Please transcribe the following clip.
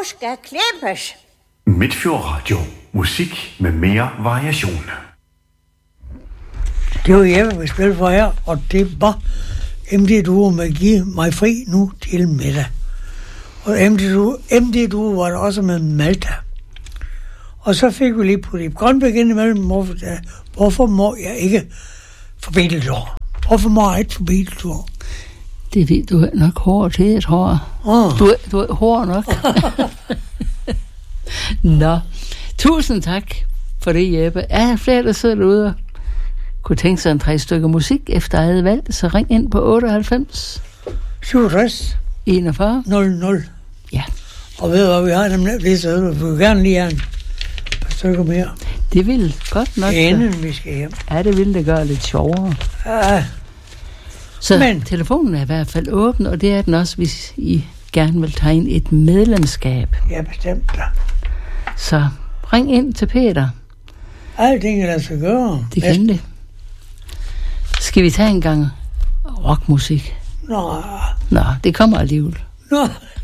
skal klippes. Midtfjord Radio. Musik med mere variation. Det var jeg, vi spille for her, og det var MD Duo med Giv mig fri nu til middag. Og MD Duo var der også med Malta. Og så fik vi lige på det Grønbæk ind imellem, hvorfor må jeg ikke få Beatles-ord? Hvorfor må jeg ikke få Beatles-ord? Det ved du nok hårdt til, jeg tror. Du er hård nok. Nå, tusind tak for det, Jeppe. Er flere, der sidder derude og kunne tænke sig en 3 stykker musik efter eget valg, så ring ind på 98 67 41 00. Ja. Og ved du hvad, vi har dem lidt, så vi vil gerne lige have en par stykker mere. Det vil godt nok. Inden vi skal hjem. Ja, det vil det gøre lidt sjovere. Ja. Så telefonen er i hvert fald åben, og det er den også, hvis I gerne vil tegne et medlemskab. Ja, bestemt. Så ring ind til Peter. Alting kan lade sig gøre. Det kan det. Skal vi tage en gang rockmusik? Nå, det kommer alligevel. Nå.